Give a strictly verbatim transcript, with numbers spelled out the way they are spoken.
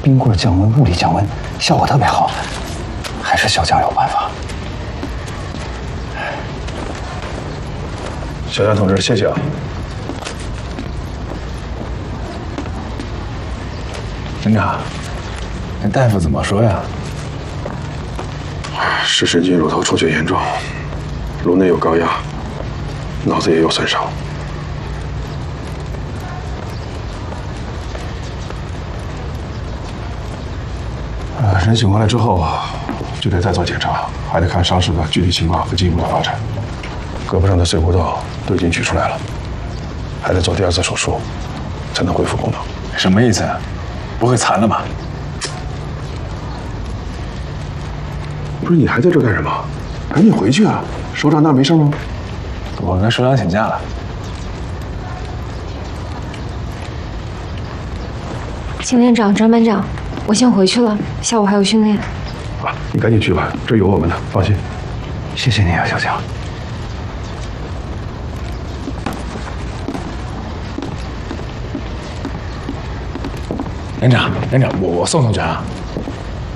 冰棍降温、物理降温，效果特别好。还是小江有办法。 小江同志，谢谢啊。 营长，那大夫怎么说呀？ 视神经乳头出血严重，颅内有高压，脑子也有损伤。呃，人醒过来之后就得再做检查，还得看伤势的具体情况和进一步的发展。胳膊上的碎骨头都已经取出来了，还得做第二次手术，才能恢复功能。 什么意思？不会残了吧？ 不是你还在这干什么？赶紧回去啊！首长那儿没事吗？ 我跟首长请假了。 秦连长、张班长，我先回去了，下午还有训练。 啊，你赶紧去吧，这有我们的，放心。 谢谢你啊，小江。 连长，连长，我我宋同学啊。